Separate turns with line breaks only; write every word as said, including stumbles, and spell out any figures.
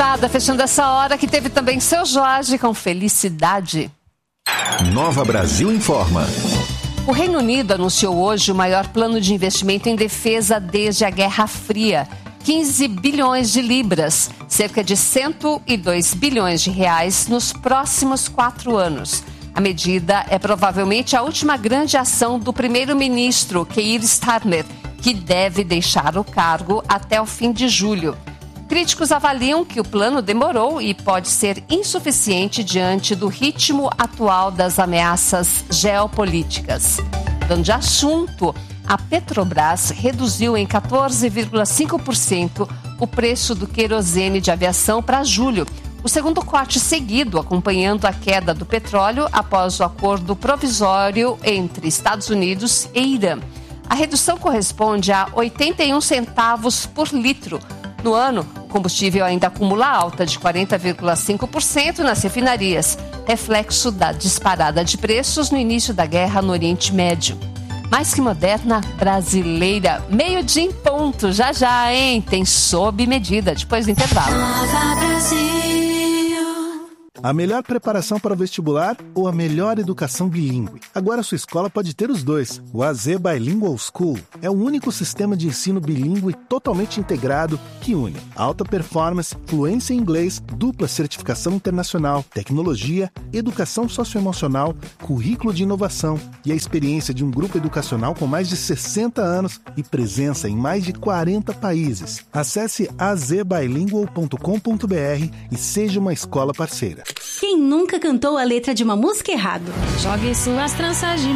Estrada, fechando essa hora, que teve também Seu Jorge com Felicidade.
Nova Brasil Informa.
O Reino Unido anunciou hoje o maior plano de investimento em defesa desde a Guerra Fria. quinze bilhões de libras, cerca de cento e dois bilhões de reais nos próximos quatro anos. A medida é provavelmente a última grande ação do primeiro-ministro Keir Starmer, que deve deixar o cargo até o fim de julho. Críticos avaliam que o plano demorou e pode ser insuficiente diante do ritmo atual das ameaças geopolíticas. Mudando de assunto, a Petrobras reduziu em quatorze vírgula cinco por cento o preço do querosene de aviação para julho, o segundo corte seguido, acompanhando a queda do petróleo após o acordo provisório entre Estados Unidos e Irã. A redução corresponde a oitenta e um centavos por litro. No ano, o combustível ainda acumula alta de quarenta vírgula cinco por cento nas refinarias, reflexo da disparada de preços no início da guerra no Oriente Médio. Mais que moderna, brasileira, meio-dia em ponto, já já, hein? Tem sob medida, depois do intervalo.
A melhor preparação para o vestibular ou a melhor educação bilíngue? Agora sua escola pode ter os dois. O A Z Bilingual School é o único sistema de ensino bilíngue totalmente integrado que une alta performance, fluência em inglês, dupla certificação internacional, tecnologia, educação socioemocional, currículo de inovação e a experiência de um grupo educacional com mais de sessenta anos e presença em mais de quarenta países. Acesse a z bilingual ponto com ponto b r e seja uma escola parceira.
Quem nunca cantou a letra de uma música errado?
Jogue suas tranças de